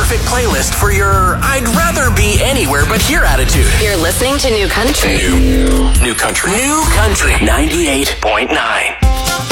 perfect playlist for your I'd rather be anywhere but here attitude. You're listening to New Country. New Country. New Country. 98.9.